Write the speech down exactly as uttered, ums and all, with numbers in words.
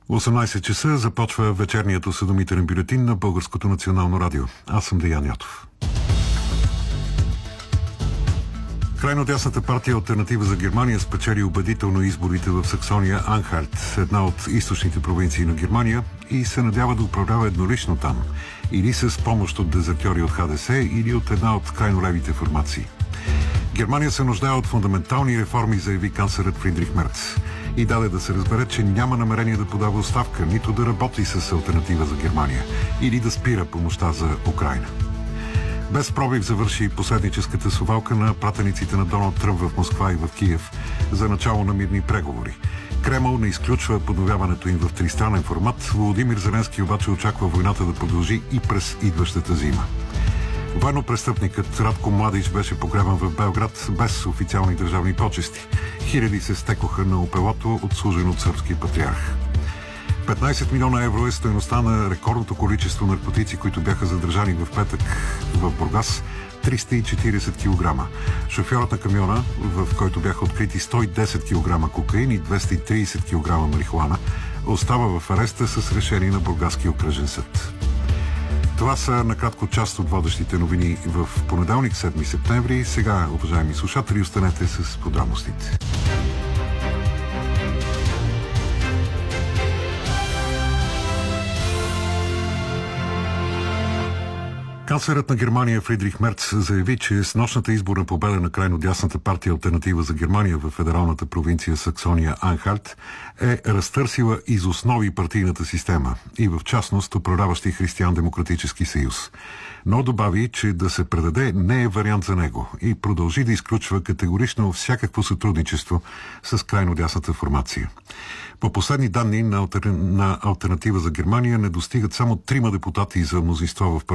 осемнайсет часа започва вечерният осведомителен бюлетин на Българското национално радио. Аз съм Деян Ятов. Крайно дясната партия Алтернатива за Германия спечели убедително изборите в Саксония Анхалт, една от източните провинции на Германия, и се надява да управлява еднолично там, или с помощ от дезертьори от ХДС, или от една от крайно левите формации. Германия се нуждае от фундаментални реформи, заяви канцлерът Фридрих Мерц, и даде да се разбере, че няма намерение да подава оставка, нито да работи с Алтернатива за Германия, или да спира помощта за Украйна. Без пробив завърши посредническата совалка на пратениците на Доналд Тръмп в Москва и в Киев за начало на мирни преговори. Кремъл не изключва подновяването им в тристранен формат. Володимир Зеленски обаче очаква войната да продължи и през идващата зима. Военно-престъпникът Радко Младич беше погребан в Белград без официални държавни почести. Хиляди се стекоха на опелото, отслужен от сръбски патриарх. петнайсет милиона евро е стойността на рекордното количество наркотици, които бяха задържани в петък в Бургас – триста и четирийсет килограма. Шофьорът на камиона, в който бяха открити сто и десет килограма кокаин и двеста и трийсет килограма марихуана, остава в ареста с решение на Бургаския окръжен съд. Това са накратко част от водещите новини в понеделник, седми септември. Сега, уважаеми слушатели, останете с подробностите. Канцлерът на Германия Фридрих Мерц заяви, че с нощната изборна победа на крайно дясната партия Алтернатива за Германия в федералната провинция Саксония Анхалт е разтърсила из основи партийната система и в частност управляващи Християн-демократически съюз. Но добави, че да се предаде не е вариант за него и продължи да изключва категорично всякакво сътрудничество с крайно дясната формация. По последни данни на, Алтер... на Алтернатива за Германия не достигат само трима депутати за мнозинство в